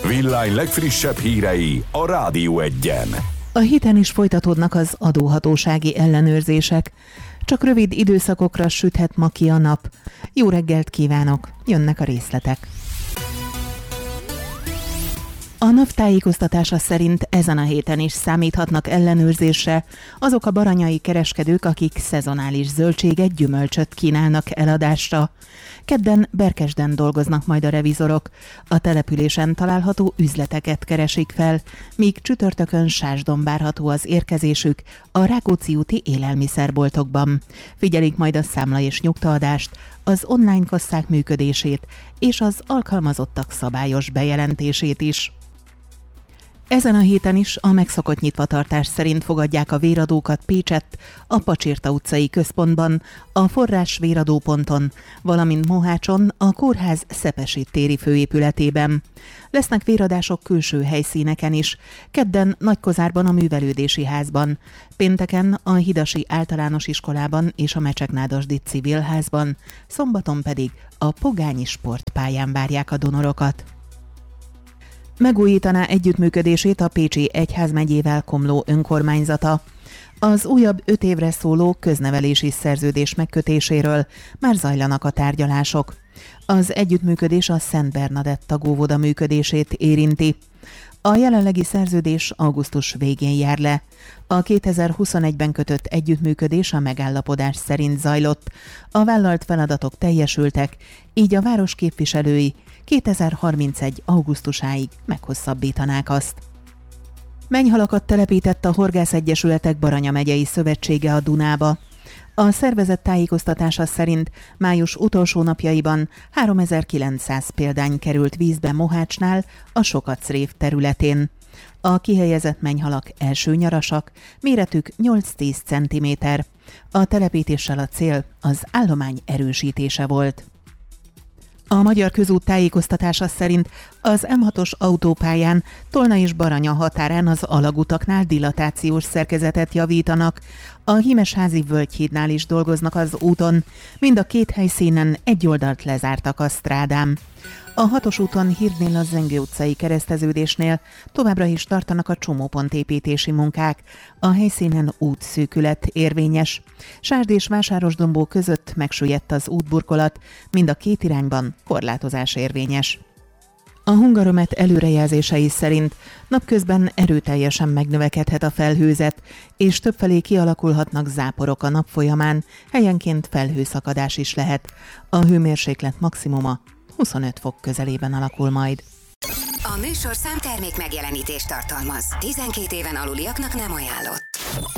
Villány legfrissebb hírei a Rádió Egyen. A héten is folytatódnak az adóhatósági ellenőrzések. Csak rövid időszakokra süthet ma ki a nap. Jó reggelt kívánok, jönnek a részletek. A NAV tájékoztatása szerint ezen a héten is számíthatnak ellenőrzésre azok a baranyai kereskedők, akik szezonális zöldséget, gyümölcsöt kínálnak eladásra. Kedden Berkesden dolgoznak majd a revizorok. A településen található üzleteket keresik fel, míg csütörtökön Sásdon várható az érkezésük a Rákóczi úti élelmiszerboltokban. Figyelik majd a számla- és nyugtaadást, az online kasszák működését és az alkalmazottak szabályos bejelentését is. Ezen a héten is a megszokott nyitvatartás szerint fogadják a véradókat Pécsett, a Pacsirta utcai központban, a Forrás véradóponton, valamint Mohácson, a kórház Szepesi téri főépületében. Lesznek véradások külső helyszíneken is, kedden Nagykozárban a Művelődési Házban, pénteken a Hidasi Általános Iskolában és a Mecseknádasdi Civilházban, szombaton pedig a Pogányi Sportpályán várják a donorokat. Megújítaná együttműködését a Pécsi Egyházmegyével Komló önkormányzata. Az újabb 5 évre szóló köznevelési szerződés megkötéséről már zajlanak a tárgyalások. Az együttműködés a Szent Bernadett tagóvoda működését érinti. A jelenlegi szerződés augusztus végén jár le. A 2021-ben kötött együttműködés a megállapodás szerint zajlott. A vállalt feladatok teljesültek, így a város képviselői 2031. augusztusáig meghosszabbítanák azt. Mennyhalakat telepített a Horgászegyesületek Baranya megyei szövetsége a Dunába. A szervezet tájékoztatása szerint május utolsó napjaiban 3900 példány került vízbe Mohácsnál, a Sokacrév területén. A kihelyezett mennyhalak első nyarasak, méretük 8-10 cm. A telepítéssel a cél az állomány erősítése volt. A Magyar Közút tájékoztatása szerint az M6-os autópályán Tolna és Baranya határán az alagutaknál dilatációs szerkezetet javítanak. A Hímesházi Völgyhídnál is dolgoznak az úton, mind a két helyszínen egy oldalt lezártak a strádán. A 6-os úton Hírdnél a Zengő utcai kereszteződésnél továbbra is tartanak a csomópontépítési munkák. A helyszínen útszűkület érvényes. Sásd és Vásárosdombó között megsüllyedt az útburkolat, mind a két irányban korlátozás érvényes. A Hungaromet előrejelzései szerint napközben erőteljesen megnövekedhet a felhőzet, és többfelé kialakulhatnak záporok a nap folyamán, helyenként felhőszakadás is lehet. A hőmérséklet maximuma 25 fok közelében alakul majd. A műsorszám termék megjelenítést tartalmaz. 12 éven aluliaknak nem ajánlott.